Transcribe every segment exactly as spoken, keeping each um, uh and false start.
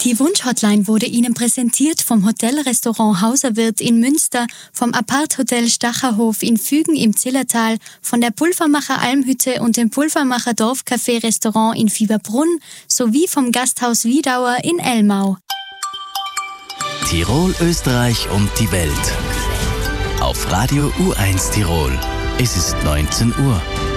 Die Wunsch-Hotline wurde Ihnen präsentiert vom Hotel-Restaurant Hauserwirt in Münster, vom Apart-Hotel Stacherhof in Fügen im Zillertal, von der Pulvermacher Almhütte und dem Pulvermacher Dorfcafé-Restaurant in Fieberbrunn sowie vom Gasthaus Wiedauer in Elmau. Tirol, Österreich und die Welt. Auf Radio U eins Tirol. Es ist neunzehn Uhr.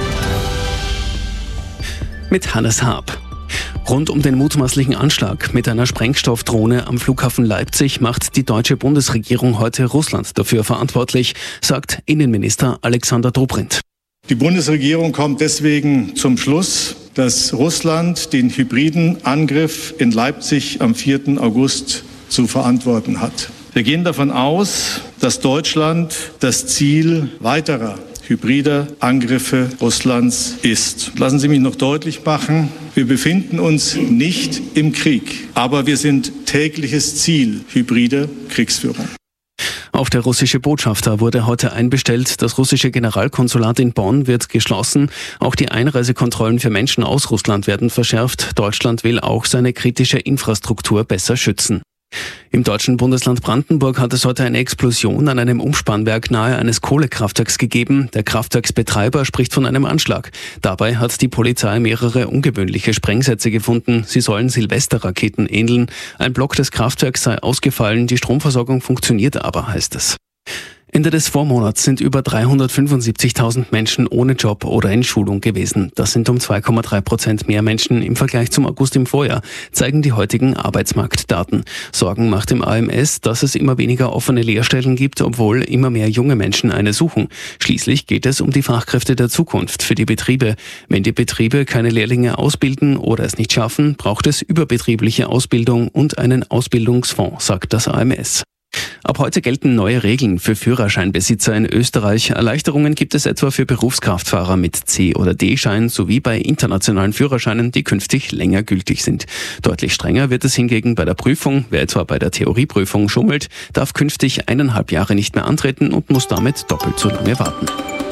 Mit Hannes Haab. Rund um den mutmaßlichen Anschlag mit einer Sprengstoffdrohne am Flughafen Leipzig macht die deutsche Bundesregierung heute Russland dafür verantwortlich, sagt Innenminister Alexander Dobrindt. Die Bundesregierung kommt deswegen zum Schluss, dass Russland den hybriden Angriff in Leipzig am vierten August zu verantworten hat. Wir gehen davon aus, dass Deutschland das Ziel weiterer hybrider Angriffe Russlands ist. Lassen Sie mich noch deutlich machen, wir befinden uns nicht im Krieg, aber wir sind tägliches Ziel hybrider Kriegsführung. Auch der russische Botschafter wurde heute einbestellt. Das russische Generalkonsulat in Bonn wird geschlossen. Auch die Einreisekontrollen für Menschen aus Russland werden verschärft. Deutschland will auch seine kritische Infrastruktur besser schützen. Im deutschen Bundesland Brandenburg hat es heute eine Explosion an einem Umspannwerk nahe eines Kohlekraftwerks gegeben. Der Kraftwerksbetreiber spricht von einem Anschlag. Dabei hat die Polizei mehrere ungewöhnliche Sprengsätze gefunden. Sie sollen Silvesterraketen ähneln. Ein Block des Kraftwerks sei ausgefallen, die Stromversorgung funktioniert aber, heißt es. Ende des Vormonats sind über dreihundertfünfundsiebzigtausend Menschen ohne Job oder in Schulung gewesen. Das sind um zwei Komma drei Prozent mehr Menschen im Vergleich zum August im Vorjahr, zeigen die heutigen Arbeitsmarktdaten. Sorgen macht dem A M S, dass es immer weniger offene Lehrstellen gibt, obwohl immer mehr junge Menschen eine suchen. Schließlich geht es um die Fachkräfte der Zukunft für die Betriebe. Wenn die Betriebe keine Lehrlinge ausbilden oder es nicht schaffen, braucht es überbetriebliche Ausbildung und einen Ausbildungsfonds, sagt das A M S. Ab heute gelten neue Regeln für Führerscheinbesitzer in Österreich. Erleichterungen gibt es etwa für Berufskraftfahrer mit C- oder D-Schein sowie bei internationalen Führerscheinen, die künftig länger gültig sind. Deutlich strenger wird es hingegen bei der Prüfung. Wer etwa bei der Theorieprüfung schummelt, darf künftig eineinhalb Jahre nicht mehr antreten und muss damit doppelt so lange warten.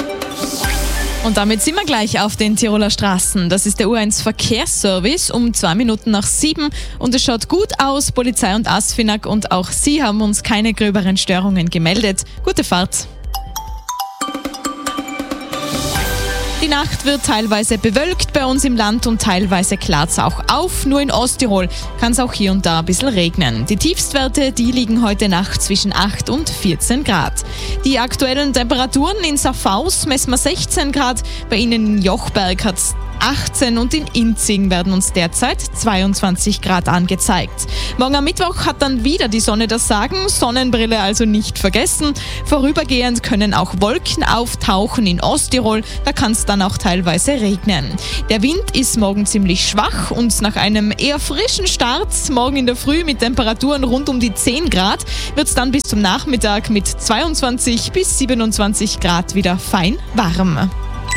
Und damit sind wir gleich auf den Tiroler Straßen. Das ist der U eins Verkehrsservice um zwei Minuten nach sieben und es schaut gut aus. Polizei und ASFINAG und auch Sie haben uns keine gröberen Störungen gemeldet. Gute Fahrt. Die Nacht wird teilweise bewölkt bei uns im Land und teilweise klart es auch auf. Nur in Osttirol kann es auch hier und da ein bisschen regnen. Die Tiefstwerte, die liegen heute Nacht zwischen acht und vierzehn Grad. Die aktuellen Temperaturen in Saffaus messen wir sechzehn Grad, bei Ihnen in Jochberg hat es achtzehn und in Inzing werden uns derzeit zweiundzwanzig Grad angezeigt. Morgen am Mittwoch hat dann wieder die Sonne das Sagen, Sonnenbrille also nicht vergessen. Vorübergehend können auch Wolken auftauchen in Osttirol, da kann es dann auch teilweise regnen. Der Wind ist morgen ziemlich schwach und nach einem eher frischen Start, morgen in der Früh mit Temperaturen rund um die zehn Grad, wird es dann bis zum Nachmittag mit zweiundzwanzig bis siebenundzwanzig Grad wieder fein warm.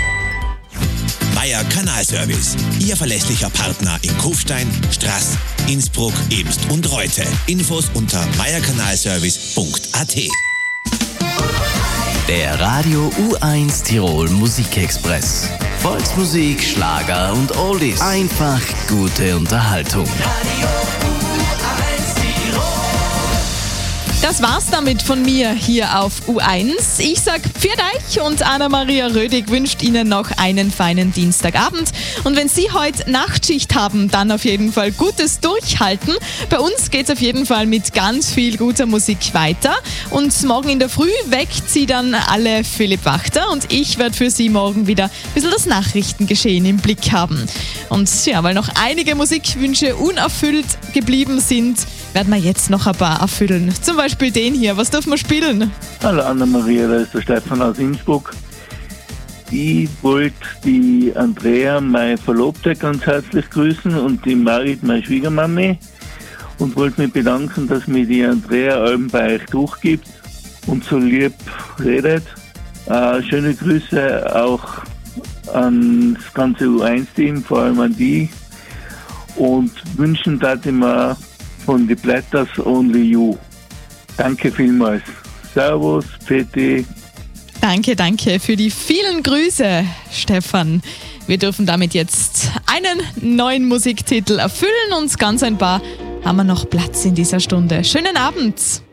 Meier Kanalservice, Ihr verlässlicher Partner in Kufstein, Straß, Innsbruck, Ebst und Reute. Infos unter meierkanalservice punkt a t. Der Radio U eins Tirol Musikexpress. Volksmusik, Schlager und Oldies. Einfach gute Unterhaltung. Radio U eins Tirol. Das war's damit von mir hier auf U eins. Ich sag Pfiat euch und Anna-Maria Rödig wünscht Ihnen noch einen feinen Dienstagabend. Und wenn Sie heute Nachtschicht haben, dann auf jeden Fall gutes Durchhalten. Bei uns geht's auf jeden Fall mit ganz viel guter Musik weiter. Und morgen in der Früh weckt Sie dann alle Philipp Wachter und ich werde für Sie morgen wieder ein bisschen das Nachrichtengeschehen im Blick haben. Und ja, weil noch einige Musikwünsche unerfüllt geblieben sind, werden wir jetzt noch ein paar erfüllen. Zum Beispiel den hier. Was dürfen wir spielen? Hallo Anna-Maria, da ist der Stefan aus Innsbruck. Ich wollte die Andrea, meine Verlobte, ganz herzlich grüßen und die Marit, meine Schwiegermami. Und wollte mich bedanken, dass mir die Andrea Alben bei euch durchgibt und so lieb redet. Äh, schöne Grüße auch an das ganze U eins Team, vor allem an die. Und wünschen dass ich mir von die Blätters Only You. Danke vielmals. Servus, Peti. Danke, danke für die vielen Grüße, Stefan. Wir dürfen damit jetzt einen neuen Musiktitel erfüllen und ganz ein paar haben wir noch Platz in dieser Stunde. Schönen Abend!